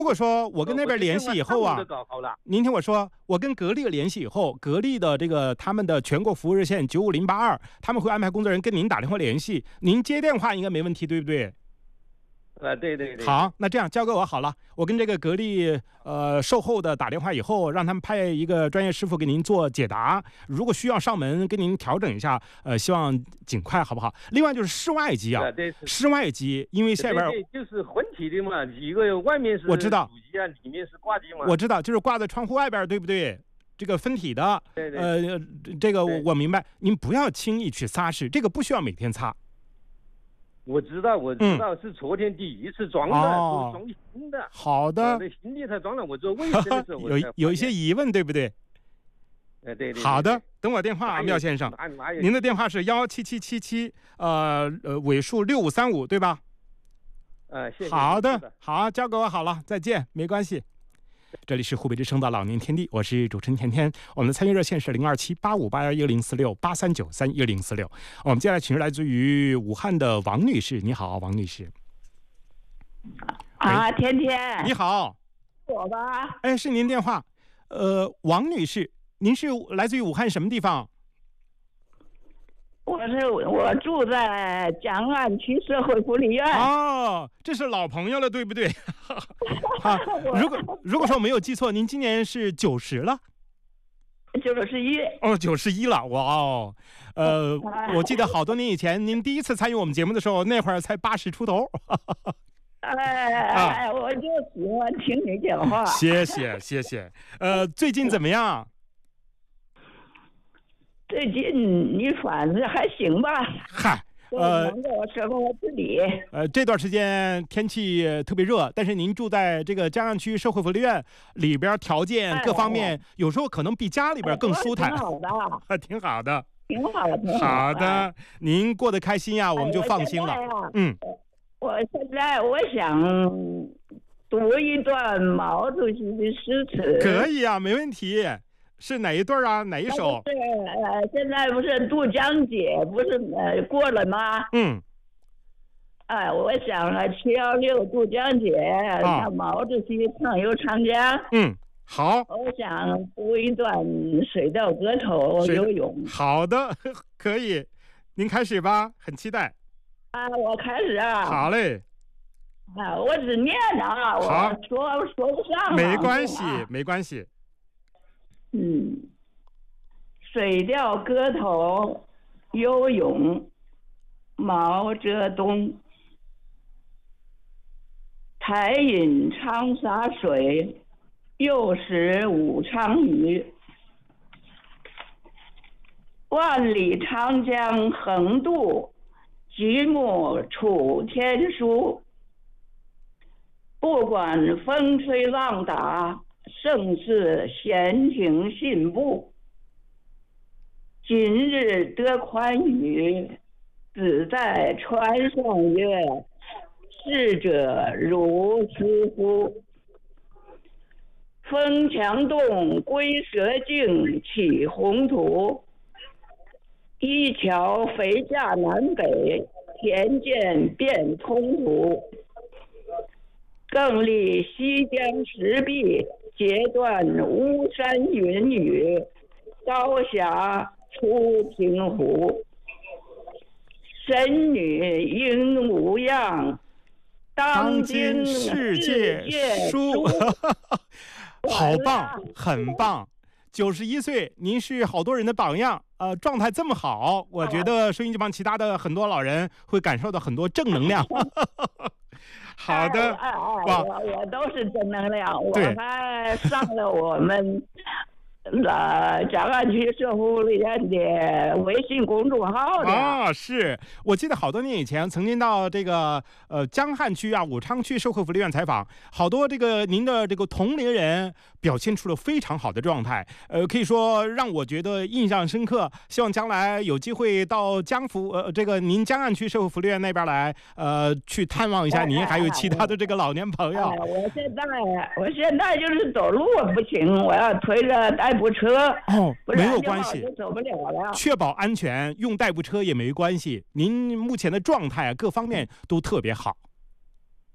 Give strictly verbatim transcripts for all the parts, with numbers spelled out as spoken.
如果说我跟那边联系以后啊，您听我说，我跟格力联系以后，格力的这个他们的全国服务热线九五零八二，他们会安排工作人员跟您打电话联系，您接电话应该没问题，对不对？ 啊，对对对。 好，那这样交给我好了，我跟这个格力呃售后的打电话以后，让他们派一个专业师傅给您做解答。如果需要上门跟您调整一下，呃，希望尽快，好不好？另外就是室外机啊， 对室外机，因为下边对对就是混体的嘛，一个外面是我知道主机啊，里面是挂机嘛。 我知道，就是挂在窗户外边，对不对？这个分体的， 对对呃，这个我明白，您不要轻易去擦拭，这个不需要每天擦。 我知道，我知道，嗯、是昨天第一次装的， 哦、 装新的。 好的， 新的才装的。我做卫生的时候， 有有一些疑问，对不对？ 哎，对 对, 对。 好的，等我电话啊，廖先生。您的电话是幺七七七七，呃呃，尾数六五三五，对吧？ 呃，谢谢。 好的，好，交给我好了，再见，没关系。这里是湖北之声的老年天地，我是主持人甜甜。我们的参与热线是零二七八五八幺一零四六八三九三一零四六。我们接下来请来自于武汉的王女士，你好，王女士。 啊，甜甜， 你好。 我吧？ 哎，是您电话。呃，王女士，您是来自于武汉什么地方？ 我是我住在江岸区社会福利院。 哦，这是老朋友了，对不对？啊，如果如果说我没有记错，您今年是九十了。 九十一。 哦，九十一了，哇哦，呃，我记得好多年以前，您第一次参与我们节目的时候，那会儿才八十出头。 哎哎，啊、我就喜欢听你讲话。 谢谢谢谢。呃，最近怎么样？ 最近你反正还行吧。 嗨，呃， 能够生活自理。 呃，这段时间天气特别热，但是您住在这个江岸区社会福利院里边，条件各方面、哎、有时候可能比家里边更舒坦。 哎、挺好的， 挺好的， 挺好的，挺好的。 好的，您过得开心呀、啊，我们就放心了。 哎、 嗯， 我现在我想读一段毛主席的诗词。 可以啊，没问题。是哪一段啊？哪一首？ 是呃，现在不是渡江节，不是呃过了吗？ 嗯。 哎、呃，我想啊，七幺六渡江节，啊，毛主席畅游长江。 嗯，好。 我想读一段《水调歌头》游泳。 好的，可以，您开始吧，很期待。 啊，我开始啊。 好嘞。 啊，我只念啊，我说说不上。 没关系，没关系。 嗯，水调歌头游泳，毛泽东。台饮长沙水，又食武昌鱼。万里长江横渡，举目楚天舒。不管风吹浪打，盛世闲庭信步。今日得宽裕，只在船上月。逝者如斯夫。风墙动，龟蛇竞，起宏图。一桥飞架南北，田涧变通途。更立西江石壁，截断巫山云雨，高霞出平湖。神女应无恙，当今世界书。 好棒，很棒。九十一岁，您是好多人的榜样，呃，状态这么好，我觉得收音机旁其他的很多老人会感受到很多正能量。好的， 哎哎哎、我我都是正能量，我还上了我们呃江岸区社会福利院的微信公众号的。 啊，是我记得好多年以前曾经到这个呃江汉区啊武昌区社会福利院采访，好多这个您的这个同龄人表现出了非常好的状态，呃可以说让我觉得印象深刻。希望将来有机会到江福呃这个您江岸区社会福利院那边来呃去探望一下您，还有其他的这个老年朋友。 哎哎、我现在我现在就是走路不行，我要推着代步车。 哦，没有关系， 走不了了。 确保安全，用代步车也没关系。您目前的状态各方面都特别好。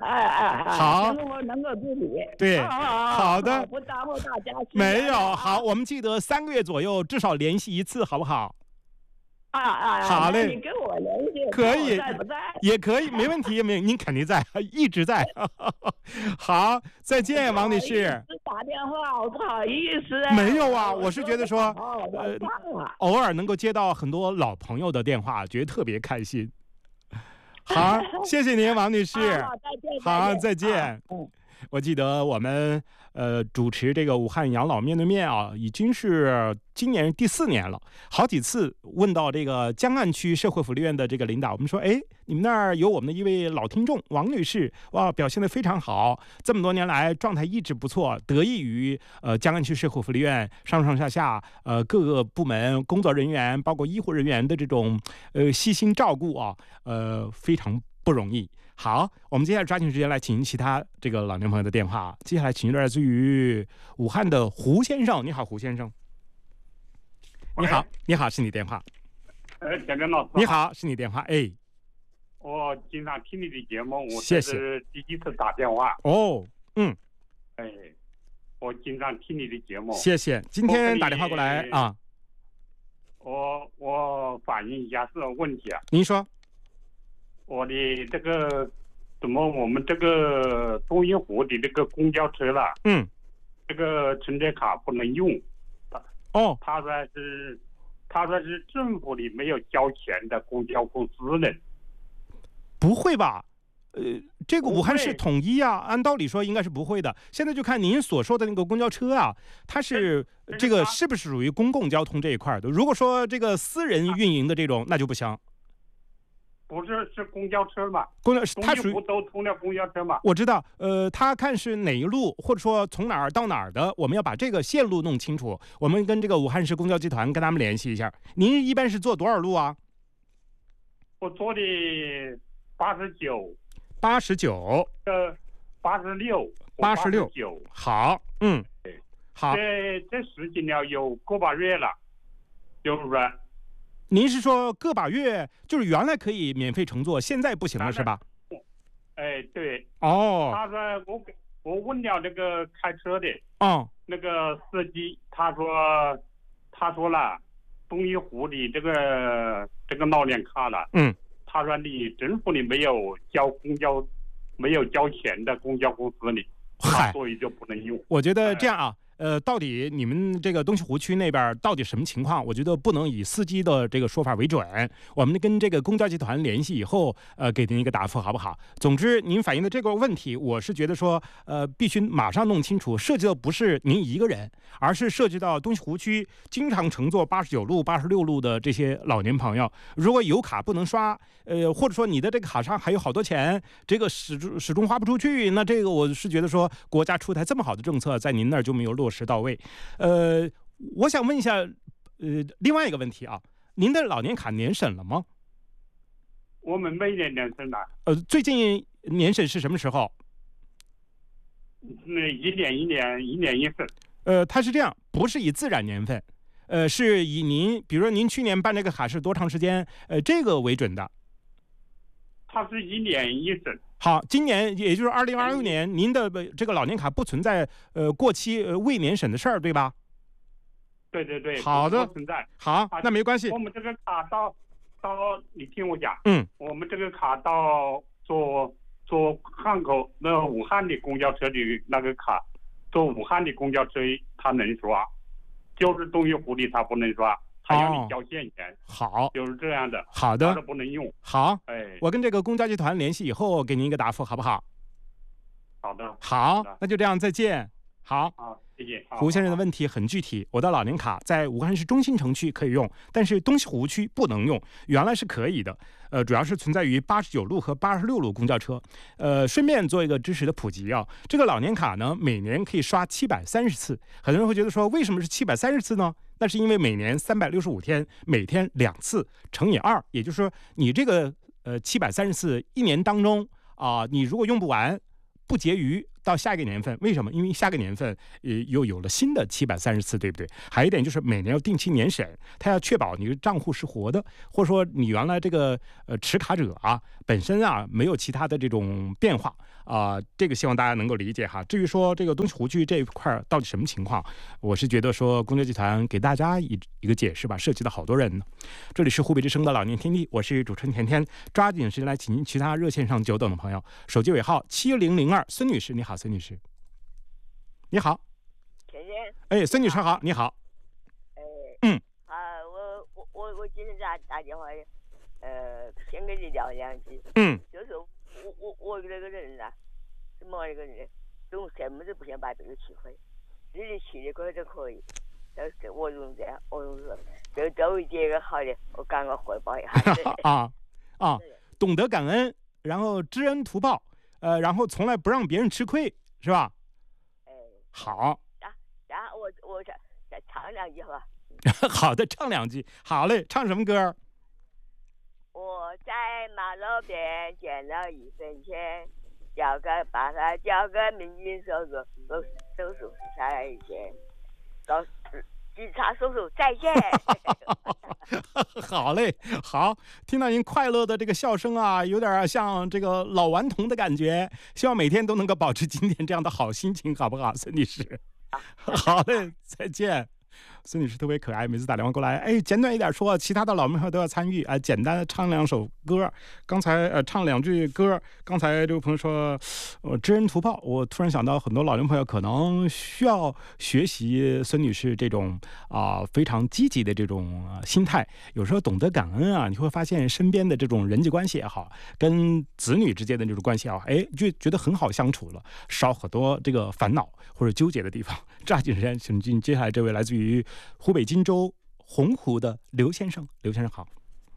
哎哎哎， 好， 能够能够自理。 对， 啊啊啊好的， 不耽误大家。 没有，好，我们记得三个月左右至少联系一次，好不好？ 啊啊， 好嘞， 你跟我联系， 可以， 在不在？ 也可以，没问题，没有，您肯定在，一直在。好，再见，王女士。 打电话，我不好意思。 没有啊，我是觉得说， 呃， 偶尔能够接到很多老朋友的电话，觉得特别开心。好，谢谢您，王女士。 好，再见。 好，再见。 嗯。 我记得我们呃主持这个武汉养老面对面啊，已经是今年第四年了。好几次问到这个江岸区社会福利院的这个领导，我们说，哎，你们那儿有我们的一位老听众王女士，哇，表现得非常好，这么多年来状态一直不错，得益于呃江岸区社会福利院上上下下呃各个部门工作人员，包括医护人员的这种呃悉心照顾啊，呃非常不容易。好，我们接下来抓紧时间来请其他这个老年朋友的电话。接下来请来自于武汉的胡先生，你好，胡先生。你好，你好，是你电话。 呃，蒋根老师。 你好，是你电话。哎， 我经常听你的节目，我这是第一次打电话。 哦，嗯。 哎，我经常听你的节目。 谢谢，今天打电话过来啊。 我我反映一下这个问题啊。 您说。 我的这个怎么我们这个东一湖的这个公交车了， 嗯， 这个乘车卡不能用， 哦， 他说是他说是政府里没有交钱的公交公司的， 不会吧？呃，这个武汉市统一啊，按道理说应该是不会的。现在就看您所说的那个公交车啊，它是这个是不是属于公共交通这一块的？如果说这个私人运营的这种，那就不行。 不是，是公交车嘛？ 公交，它属于不都通了公交车嘛？ 我知道，呃，他看是哪一路，或者说从哪儿到哪儿的，我们要把这个线路弄清楚。我们跟这个武汉市公交集团跟他们联系一下。您一般是坐多少路啊？ 我坐的八十九。 八十九。 呃，八十六。 八十六。好，嗯，好。 这这十几年有个把月了，就是说。 您是说个把月，就是原来可以免费乘坐，现在不行了是吧？ 哎，对。 哦。 他说我我问了那个开车的， 哦， 那个司机，他说他说了，东一湖的这个这个老年卡了， 嗯， 他说你政府里没有交公交，没有交钱的公交公司里， 嗨， 所以就不能用。 我觉得这样啊。呃，到底你们这个东西湖区那边到底什么情况？我觉得不能以司机的这个说法为准，我们跟这个公交集团联系以后，呃，给您一个答复，好不好？总之，您反映的这个问题，我是觉得说，呃，必须马上弄清楚，涉及到不是您一个人，而是涉及到东西湖区经常乘坐八十九路、八十六路的这些老年朋友，如果有卡不能刷，呃，或者说你的这个卡上还有好多钱，这个始终始终花不出去，那这个我是觉得说，国家出台这么好的政策，在您那儿就没有落实到位。呃，我想问一下，呃，另外一个问题啊，您的老年卡年审了吗？ 我们每年年审了。 呃，最近年审是什么时候？ 那一年一年一年一审。 呃，它是这样，不是以自然年份，呃，是以您，比如说您去年办这个卡是多长时间，呃，这个为准的。 它是一年一审。 好，今年也就是二零二六年，您的这个老年卡不存在呃过期呃未年审的事儿，对吧？ 对对对。 好的。 不存在。 好，那没关系。 我们这个卡到到，你听我讲。 嗯。 我们这个卡到坐坐汉口那武汉的公交车的那个卡，坐武汉的公交车它能刷，就是东一湖的它不能刷。还要你交现钱。 哦，好， 就是这样的。 好的， 不能用。 好， 哎， 我跟这个公交集团联系以后，给您一个答复，好不好？ 好的， 好，那就这样，再见。好， 好，谢谢。 胡先生的问题很具体，我的老年卡在武汉市中心城区可以用，但是东西湖区不能用。原来是可以的，呃，主要是存在于八十九路和八十六路公交车。呃，顺便做一个知识的普及啊，这个老年卡呢，每年可以刷七百三十次。很多人会觉得说，为什么是七百三十次呢？那是因为每年三百六十五天，每天两次乘以二，也就是说，你这个呃七百三十次一年当中啊、呃，你如果用不完，不结余， 到下一个年份，为什么？因为下个年份呃又有了新的七百三十次，对不对？还有一点就是每年要定期年审，他要确保你的账户是活的，或者说你原来这个呃持卡者啊本身啊没有其他的这种变化啊、呃，这个希望大家能够理解哈。至于说这个东西湖区这一块到底什么情况，我是觉得说公交集团给大家一一个解释吧，涉及到好多人呢。这里是湖北之声的老年天地，我是主持人甜甜，抓紧时间来请其他热线上久等的朋友，手机尾号七零零二，孙女士，你好，孙女士，你好， 甜甜， 哎，孙女士好，你好， 哎， 嗯， 啊，我我我我今天打打电话，呃，先跟你聊两句， 嗯， 就是我我我这个人呐、啊，什么那个人，总什么都不想把这个气会，自己气的可都可以。但是我用这样，我用说，这个周一节个好的，我赶快汇报一下。 啊啊，懂得感恩，然后知恩图报，呃，然后从来不让别人吃亏，是吧？ 哎， 好。 啊，然后我我再再唱两句好吧？ 好的，唱两句。好嘞，唱什么歌？ 我在马路边捡了一分钱，交个把它交个民警叔叔，手手术再见，告警察叔叔再见。 好嘞，好，听到您快乐的这个笑声啊，有点像这个老顽童的感觉。希望每天都能够保持今天这样的好心情，好不好，孙女士？好嘞，再见。孙女士特别可爱，每次打电话过来，哎，简短一点说，其他的老朋友都要参与，哎，简单的唱两首歌。刚才呃唱两句歌，刚才这位朋友说，呃，知恩图报，我突然想到，很多老龄朋友可能需要学习孙女士这种啊、呃、非常积极的这种、呃、心态。有时候懂得感恩啊，你会发现身边的这种人际关系也好，跟子女之间的这种关系也好，哎，就觉得很好相处了，少很多这个烦恼或者纠结的地方。抓紧时间，请进接下来这位来自于湖北荆州洪湖的刘先生。刘先生好。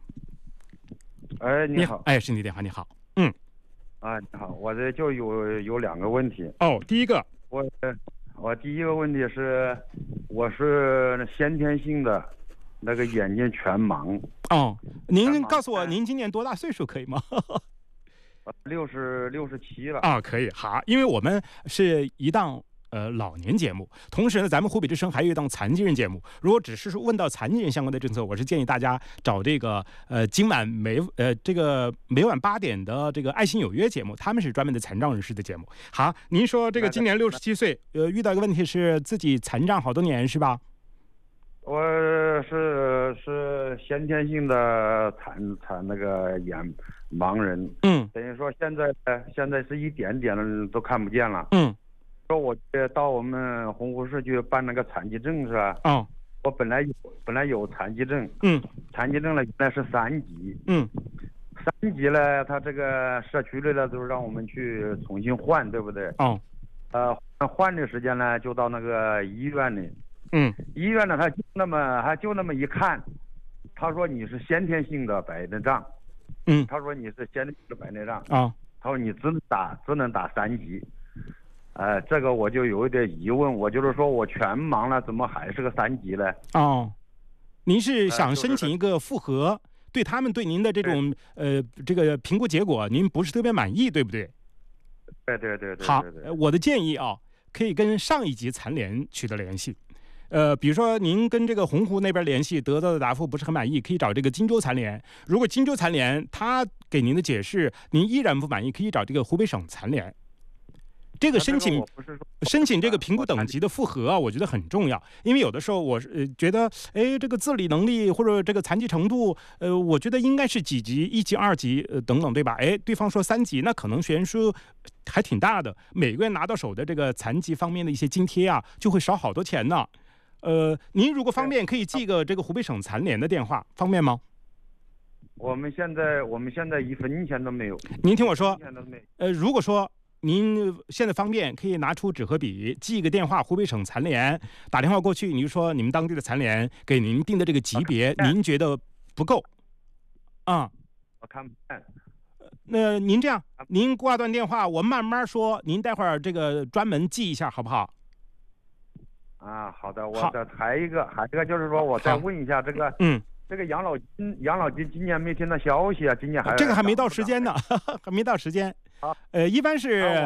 哎，你好。 哎，是你电话，你好。嗯。 啊，你好，我这就有有两个问题。 哦，第一个， 我我第一个问题是，我是先天性的那个眼睛全盲。 哦，您告诉我您今年多大岁数可以吗？ 六十六十七了。 啊，可以，好，因为我们是一档。呃，老年节目，同时呢，咱们湖北之声还有一档残疾人节目。如果只是问到残疾人相关的政策，我是建议大家找这个呃，今晚每呃这个每晚八点的这个《爱心有约》节目，他们是专门的残障人士的节目。好，您说这个今年六十七岁，呃，遇到一个问题是自己残障好多年是吧？ 我是是先天性的残残那个眼盲人， 嗯， 等于说现在现在是一点点都看不见了， 嗯。 说我到我们洪湖市去办那个残疾证是吧？ 哦， 我本来有本来有残疾证， 嗯， 残疾证呢原来是三级， 嗯， 三级呢，他这个社区里呢，就是让我们去重新换，对不对？ 哦， 呃，换的时间呢，就到那个医院里， 嗯， 医院呢，他就那么他就那么一看，他说你是先天性的白内障， 嗯， 他说你是先天性的白内障， 啊、哦， 他说你只能打只能打三级。呃，这个我就有一点疑问，我就是说我全盲了，怎么还是个三级呢？ 哦，您是想申请一个复核，呃就是、对他们对您的这种呃这个评估结果，您不是特别满意，对不对？ 对对对对。 好，我的建议啊，可以跟上一级残联取得联系。呃，比如说您跟这个洪湖那边联系，得到的答复不是很满意，可以找这个荆州残联。如果荆州残联他给您的解释您依然不满意，可以找这个湖北省残联。这个申请申请这个评估等级的复核啊，我觉得很重要，因为有的时候我是、呃、觉得，哎，这个自理能力或者这个残疾程度，呃，我觉得应该是几级，一级、二级，呃，等等，对吧？哎，对方说三级，那可能悬殊还挺大的，每个人拿到手的这个残疾方面的一些津贴啊，就会少好多钱呢。呃，您如果方便，可以记个这个湖北省残联的电话，方便吗？ 我们现在我们现在一分钱都没有。 您听我说，呃，如果说您现在方便，可以拿出纸和笔，记一个电话，湖北省残联，打电话过去，你就说你们当地的残联给您定的这个级别，您觉得不够啊？ 我看不见。 那您这样，您挂断电话，我慢慢说，您待会儿这个专门记一下，好不好？ 啊，好的，我再还一个，还一个就是说，我再问一下这个， 嗯。 这个养老金，养老金今年没听到消息啊，今年还这个还没到时间呢，还没到时间。 啊， 呃，一般是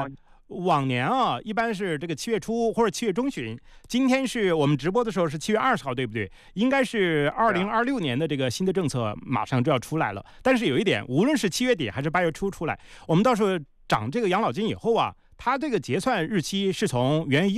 往年啊，一般是这个七月初或者七月中旬。今天是我们直播的时候是七月二十号，对不对？应该是二零二六年的这个新的政策马上就要出来了。但是有一点，无论是七月底还是八月初出来，我们到时候涨这个养老金以后啊，它这个结算日期是从元月一